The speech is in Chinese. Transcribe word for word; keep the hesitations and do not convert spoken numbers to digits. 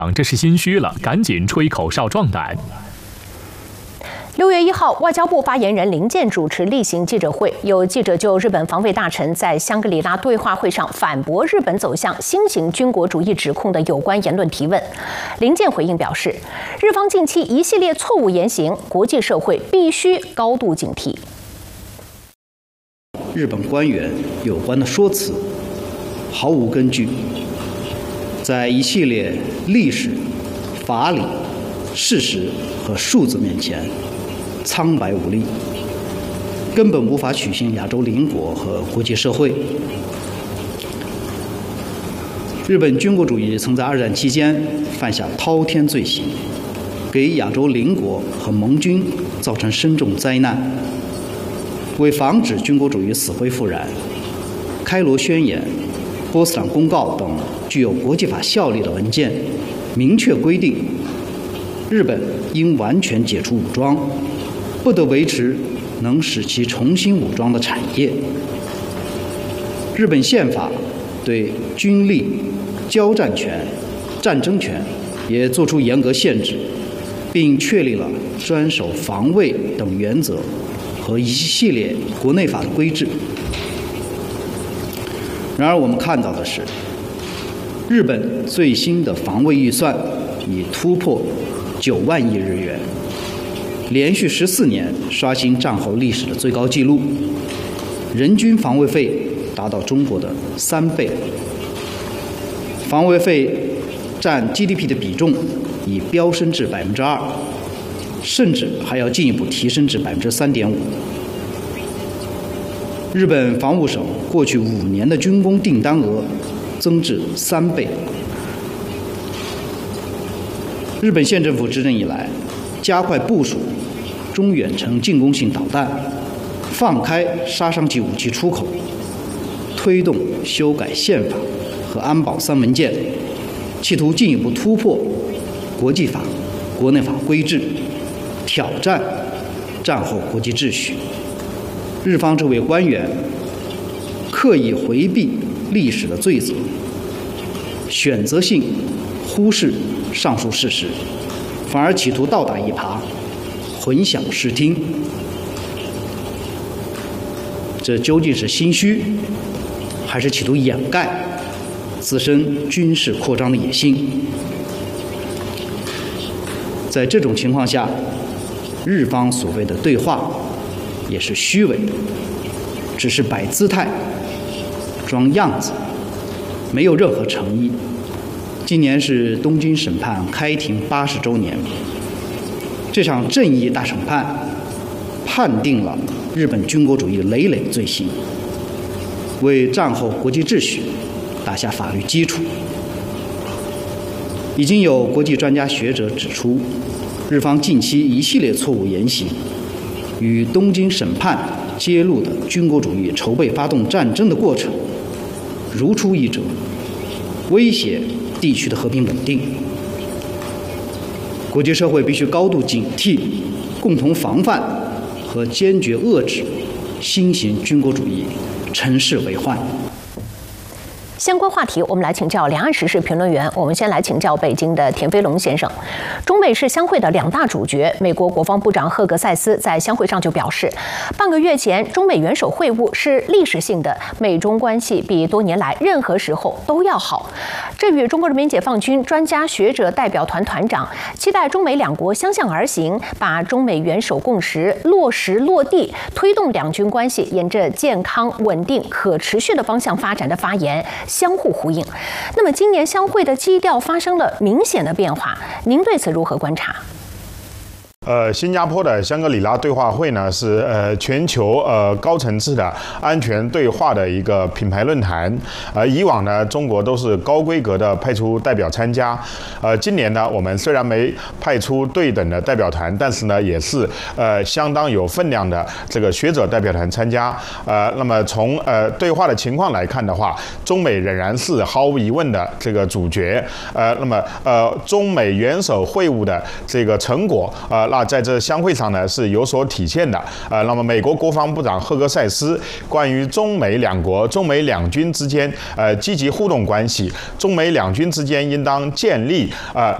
这是心虚了，赶紧吹口哨壮胆。 六月一号，外交部发言人林健主持例行记者会，有记者就日本防卫大臣在香格里拉对话会上反驳日本走向新型军国主义指控的有关言论提问。林健回应表示，日方近期一系列错误言行，国际社会必须高度警惕。 日本官员有关的说辞毫无根据，在一系列历史、法理、事实和数字面前苍白无力，根本无法取信亚洲邻国和国际社会。日本军国主义曾在二战期间犯下滔天罪行，给亚洲邻国和盟军造成深重灾难。为防止军国主义死灰复燃，《开罗宣言》、《波茨坦公告》等具有国际法效力的文件明确规定，日本应完全解除武装，不得维持能使其重新武装的产业。日本宪法对军力、交战权、战争权也作出严格限制，并确立了专守防卫等原则和一系列国内法的规制。然而，我们看到的是，日本最新的防卫预算已突破九万亿日元，连续十四年刷新战后历史的最高纪录，人均防卫费达到中国的三倍，防卫费占 G D P 的比重已飙升至百分之二，甚至还要进一步提升至百分之三点五。日本防务省过去五年的军工订单额增至三倍。日本县政府执政以来，加快部署中远程进攻性导弹，放开杀伤级武器出口，推动修改宪法和安保三文件，企图进一步突破国际法、国内法规制，挑战战后国际秩序。日方这位官员刻意回避历史的罪责，选择性忽视上述事实，反而企图倒打一耙，混淆视听。这究竟是心虚，还是企图掩盖自身军事扩张的野心？在这种情况下，日方所谓的对话也是虚伪的，只是摆姿态、装样子，没有任何诚意。今年是东京审判开庭八十周年，这场正义大审判判定了日本军国主义累累罪行，为战后国际秩序打下法律基础。已经有国际专家学者指出，日方近期一系列错误言行与东京审判揭露的军国主义筹备发动战争的过程如出一辙，威胁地区的和平稳定。国际社会必须高度警惕，共同防范和坚决遏制新型军国主义乘势为患。 相关话题，我们来请教两岸时事评论员。我们先来请教北京的田飞龙先生。中美是相会的两大主角，美国国防部长赫格塞斯在相会上就表示，半个月前中美元首会晤是历史性的，美中关系比多年来任何时候都要好。这与中国人民解放军专家学者代表团团长期待中美两国相向而行，把中美元首共识落实落地，推动两军关系沿着健康、稳定、可持续的方向发展的发言相互呼应。那么今年相会的基调发生了明显的变化，您对此如何观察？ 呃，新加坡的香格里拉对话会呢，是呃全球呃高层次的安全对话的一个品牌论坛。呃，以往呢，中国都是高规格的派出代表参加。呃，今年呢，我们虽然没派出对等的代表团，但是呢，也是呃相当有分量的这个学者代表团参加。呃，那么从呃对话的情况来看的话，中美仍然是毫无疑问的这个主角。呃，那么呃中美元首会晤的这个成果，呃。那话在这相会上呢是有所体现的。呃，那么美国国防部长赫格塞斯关于中美两国、中美两军之间呃积极互动关系，中美两军之间应当建立呃。